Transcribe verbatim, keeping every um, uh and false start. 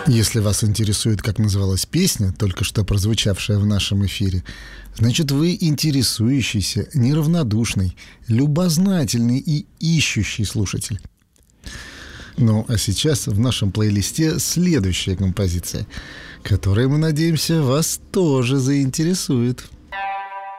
Если вас интересует, как называлась песня, только что прозвучавшая в нашем эфире, значит, вы интересующийся, неравнодушный, любознательный и ищущий слушатель. Ну, а сейчас в нашем плейлисте следующая композиция, которая, мы надеемся, вас тоже заинтересует.